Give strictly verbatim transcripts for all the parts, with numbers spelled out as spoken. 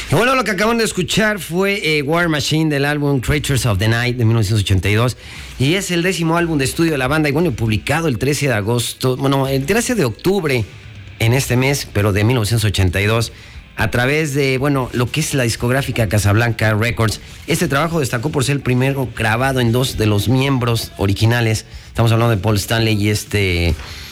Y bueno, lo que acaban de escuchar fue eh, War Machine del álbum Creatures of the Night de mil novecientos ochenta y dos. Y es el décimo álbum de estudio de la banda. Y bueno, publicado el trece de agosto, bueno, el trece de octubre en este mes, pero de mil novecientos ochenta y dos. A través de, bueno, lo que es la discográfica Casablanca Records. Este trabajo destacó por ser el primero grabado en dos de los miembros originales. Estamos hablando de Paul Stanley y este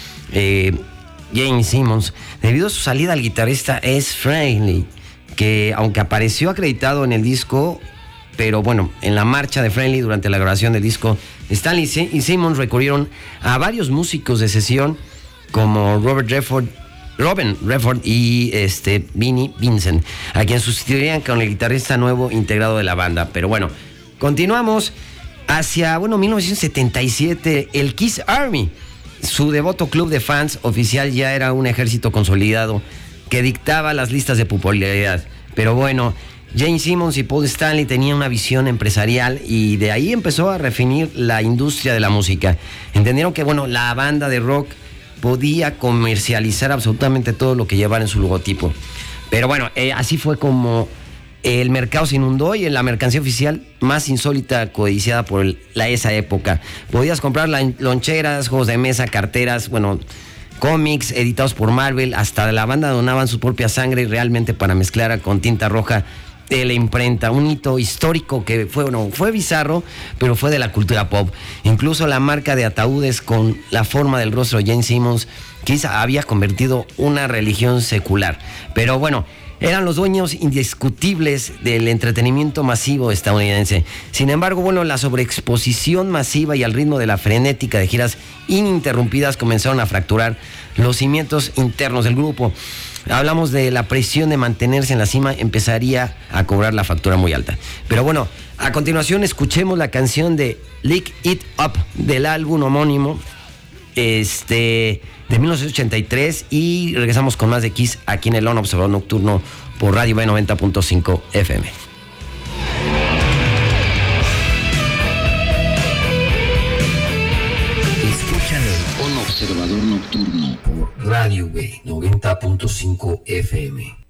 eh, Gene Simmons. Debido a su salida, el guitarrista Ace Frehley, que aunque apareció acreditado en el disco, pero bueno, en la marcha de Frehley durante la grabación del disco, Stanley y Simmons recurrieron a varios músicos de sesión como Robert Redford, Robin Redford y este Vinnie Vincent, a quien sustituirían con el guitarrista nuevo integrado de la banda. Pero bueno, continuamos hacia, bueno, mil novecientos setenta y siete, el Kiss Army. Su devoto club de fans oficial ya era un ejército consolidado que dictaba las listas de popularidad. Pero bueno, Gene Simmons y Paul Stanley tenían una visión empresarial y de ahí empezó a redefinir la industria de la música. Entendieron que, bueno, la banda de rock podía comercializar absolutamente todo lo que llevara en su logotipo. Pero bueno, eh, así fue como el mercado se inundó y en la mercancía oficial más insólita codiciada por el, la, esa época. Podías comprar la, loncheras, juegos de mesa, carteras, bueno, cómics editados por Marvel. Hasta la banda donaban su propia sangre realmente para mezclar con tinta roja de la imprenta. Un hito histórico que fue, bueno, fue bizarro, pero fue de la cultura pop. Incluso la marca de ataúdes con la forma del rostro de Gene Simmons quizá había convertido una religión secular. Pero bueno, eran los dueños indiscutibles del entretenimiento masivo estadounidense. Sin embargo, bueno, la sobreexposición masiva y al ritmo de la frenética de giras ininterrumpidas comenzaron a fracturar los cimientos internos del grupo. Hablamos de la presión de mantenerse en la cima, empezaría a cobrar la factura muy alta. Pero bueno, a continuación escuchemos la canción de Lick It Up del álbum homónimo este, de mil novecientos ochenta y tres y regresamos con más de Kiss aquí en el On Observador Nocturno por Radio B noventa punto cinco F M. Escuchan el On Observador Nocturno por Radio B noventa punto cinco F M.